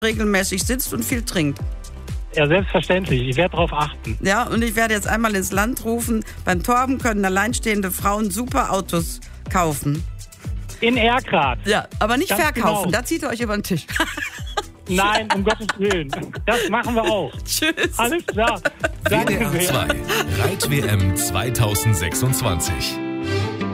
regelmäßig sitzt und viel trinkt. Ja, selbstverständlich. Ich werde darauf achten. Ja, und ich werde jetzt einmal ins Land rufen. Beim Torben können alleinstehende Frauen super Autos kaufen. In Erkrath. Ja, aber nicht Ganz verkaufen. genau. Da zieht ihr euch über den Tisch. Nein, um Gottes Willen. Das machen wir auch. Tschüss. Alles klar. Danke WDR sehr. 2 Reit-WM 2026.